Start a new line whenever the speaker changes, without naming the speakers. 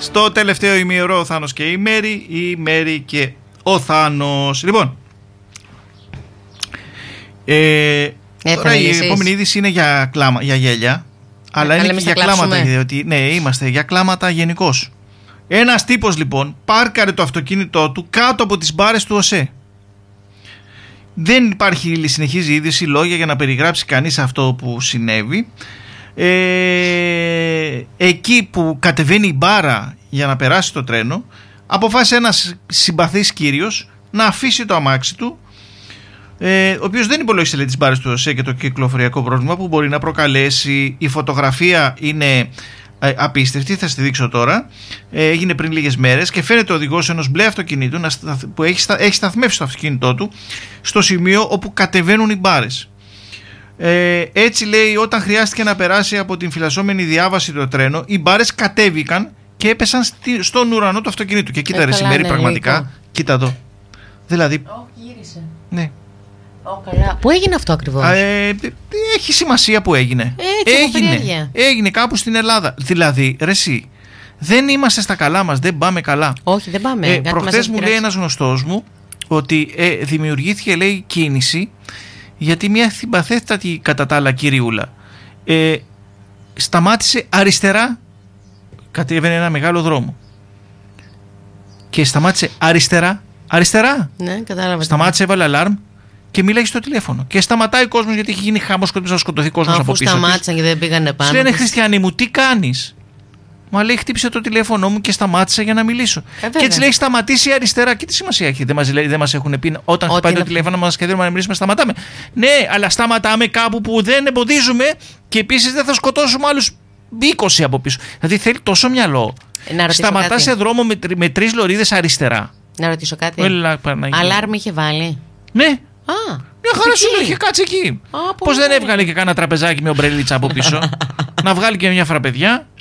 Στο τελευταίο ημιωρό ο Θάνος και η Μέρη και ο Θάνος. Λοιπόν, τώρα η επόμενη είδηση είναι για γέλια, αλλά είναι και για κλάματα. Διότι, ναι, είμαστε για κλάματα γενικώς. Ένας τύπος λοιπόν πάρκαρε το αυτοκίνητό του κάτω από τις μπάρες του ΟΣΕ. Δεν υπάρχει, συνεχίζει η είδηση, λόγια για να περιγράψει κανείς αυτό που συνέβη. Εκεί που κατεβαίνει η μπάρα για να περάσει το τρένο, αποφάσισε ένας συμπαθής κύριος να αφήσει το αμάξι του, ο οποίος δεν υπολόγισε, λέει, τις μπάρες του ΟΣΕ και το κυκλοφοριακό πρόβλημα που μπορεί να προκαλέσει. Η φωτογραφία είναι απίστευτη, θα στη δείξω τώρα. Έγινε πριν λίγες μέρες και φαίνεται ο οδηγός ενός μπλε αυτοκινήτου που έχει σταθμεύσει το αυτοκίνητό του στο σημείο όπου κατεβαίνουν οι μπάρες. Έτσι, λέει, όταν χρειάστηκε να περάσει από την φυλασσόμενη διάβαση το τρένο, οι μπάρες κατέβηκαν και έπεσαν στον ουρανό του αυτοκινήτου. Και κοίτα, ρε Μέρη, πραγματικά, λίγο. Κοίτα εδώ. Δηλαδή.
Γύρισε.
Ναι.
Καλά. Πού έγινε αυτό ακριβώς?
Έχει σημασία που έγινε. Έγινε κάπου στην Ελλάδα. Δηλαδή, ρε εσύ, δεν είμαστε στα καλά μας, δεν πάμε καλά.
Όχι, δεν πάμε.
Προχθές μου λέει ένας γνωστός μου ότι δημιουργήθηκε, λέει, κίνηση, γιατί μια συμπαθέστατη κατά τα άλλα κυριούλα σταμάτησε αριστερά, κατέβαινε ένα μεγάλο δρόμο και σταμάτησε αριστερά. Ναι, κατάλαβα. Σταμάτησε, έβαλε αλάρμ και μιλάει στο τηλέφωνο. Και σταματάει ο κόσμος, γιατί έχει γίνει χάμος, να σκοτωθεί κόσμος από πίσω.
Σταμάτησαν και δεν πήγανε πάνω.
Σου λένε, Χριστιανή μου, τι κάνεις? Μα λέει, χτύπησε το τηλέφωνο μου και σταμάτησα για να μιλήσω. Και έτσι λέει, σταματήσει αριστερά. Και τι σημασία έχει? Δεν μας έχουν πει όταν χτυπάει το τηλέφωνο μας και θέλουμε να μιλήσουμε, σταματάμε. Ναι, αλλά σταματάμε κάπου που δεν εμποδίζουμε και επίσης δεν θα σκοτώσουμε άλλους 20 από πίσω. Δηλαδή θέλει τόσο μυαλό. Σταματά σε δρόμο με 3 λωρίδες αριστερά.
Να ρωτήσω κάτι. Αλάρμ είχε βάλει?
Ναι. Μια χαρά σου λέει, είχε κάτσει εκεί. Πώς δεν έβγαλε και κάνα τραπεζάκι με ομπρελίτσα από πίσω? Να βγάλει και μια φραπεδιά.